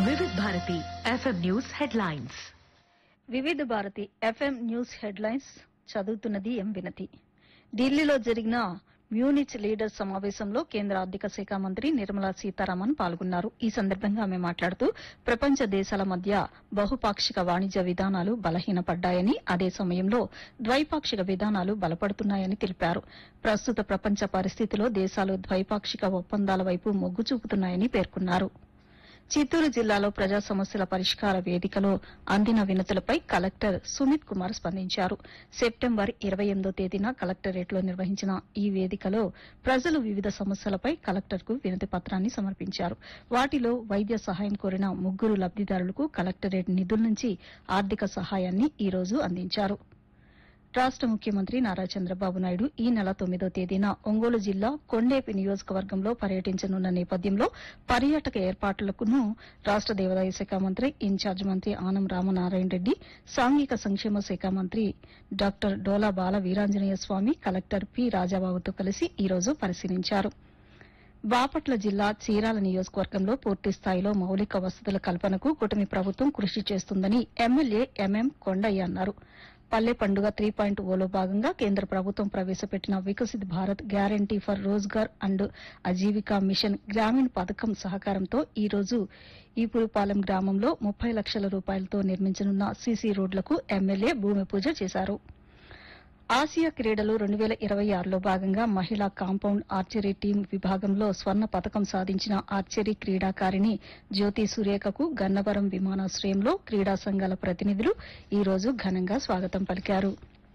వివిధ Bharati FM news headlines. వివిధ Bharati FM news headlines చదువుతున్నది ఎం వినతి. ఢిల్లీలో జరిగిన మ్యూనిచ్ లీడర్స్ సమావేశంలో కేంద్ర ఆర్థిక శాఖ మంత్రి నిర్మలా సీతారామన్ పాల్గొన్నారు. ఈ సందర్భంగా ఆమె మాట్లాడుతూ ప్రపంచ దేశాల మధ్య బహుపాక్షిక వాణిజ్య విధానాలు బలహీనపడ్డాయని, అదే సమయంలో ద్వైపాక్షిక విధానాలు బలపడుతున్నాయని తెలిపారు. ప్రస్తుత ప్రపంచ పరిస్థితిలో దేశాలు ద్వైపాక్షిక ఒప్పందాల వైపు మొగ్గు చూపుతున్నాయని పేర్కొన్నారు. చిత్తూరు జిల్లాలో ప్రజా సమస్యల పరిష్కార వేదికలో అందిన వినతులపై కలెక్టర్ సుమిత్ కుమార్ స్పందించారు. సెప్టెంబర్ 28వ తేదీన కలెక్టరేట్లో నిర్వహించిన ఈ వేదికలో ప్రజలు వివిధ సమస్యలపై కలెక్టర్కు వినతి పత్రాన్ని సమర్పించారు. వాటిలో వైద్య సహాయం కోరిన 3 లబ్దిదారులకు కలెక్టరేట్ నిధుల నుంచి ఆర్థిక సహాయాన్ని ఈ రోజు అందించారు. రాష్ట ముఖ్యమంత్రి నారా చంద్రబాబు నాయుడు ఈ నెల 9వ తేదీన ఒంగోలు జిల్లా కొండేపి నియోజకవర్గంలో పర్యటించనున్న నేపథ్యంలో పర్యాటక ఏర్పాట్లను రాష్ట దేవాదాయ శాఖ మంత్రి, ఇన్ఛార్జ్ మంత్రి ఆనం రామనారాయణ రెడ్డి, సాంఘిక సంక్షేమ శాఖ మంత్రి డాక్టర్ డోలా బాల వీరాంజనేయ స్వామి, కలెక్టర్ పి రాజాబాబుతో కలిసి ఈ రోజు పరిశీలించారు. బాపట్ల జిల్లా చీరాల నియోజకవర్గంలో పూర్తిస్థాయిలో మౌలిక వసతుల కల్పనకు కూటమి ప్రభుత్వం కృషి చేస్తుందని ఎమ్మెల్యే ఎంఎం కొండయ్య అన్నారు. పల్లె పండుగ 3.0లో భాగంగా కేంద్ర ప్రభుత్వం ప్రవేశపెట్టిన Viksit Bharat guarantee for Rozgar and Ajeevika machine Grameen పథకం సహకారంతో ఈ రోజు ఈపురపాలెం గ్రామంలో 30 లక్షల రూపాయలతో నిర్మించనున్న సీసీ రోడ్లకు ఎమ్మెల్యే భూమి పూజ చేశారు. ఆసియా క్రీడలు 2026లో భాగంగా మహిళా కాంపౌండ్ ఆర్చరీ టీం విభాగంలో స్వర్ణ పతకం సాధించిన ఆర్చరీ క్రీడాకారిణి జ్యోతి సురేఖకు గన్నవరం విమానాశ్రయంలో క్రీడా సంఘాల ప్రతినిధులు ఈ రోజు ఘనంగా స్వాగతం పలికారు.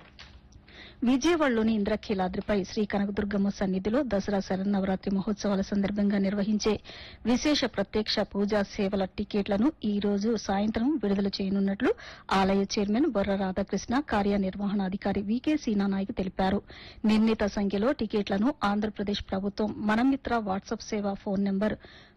విజయవాడలోని ఇంద్రకీలాద్రిపై శ్రీ కనకదుర్గమ్మ సన్నిధిలో దసరా శరన్నవరాత్రి మహోత్సవాల సందర్భంగా నిర్వహించే విశేష ప్రత్యక్ష పూజా సేవల టికెట్లను ఈ రోజు సాయంత్రం విడుదల చేయనున్నట్లు ఆలయ చైర్మన్ బొర్ర రాధాకృష్ణ, కార్యనిర్వహణాధికారి వికే సీనానాయక్ తెలిపారు. నిర్ణీత సంఖ్యలో టికెట్లను ఆంధ్రప్రదేశ్ ప్రభుత్వం మనమిత్ర వాట్సాప్ సేవ ఫోన్ నంబర్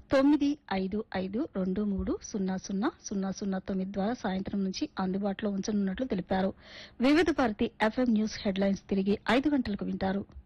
9552300009 ద్వారా సాయంత్రం నుంచి అందుబాటులో ఉంచనున్నట్లు తెలిపారు. వివిధ భారతి ఎఫ్ఎం న్యూస్ హెడ్లైన్స్ తిరిగి 5 గంటలకు వింటారు.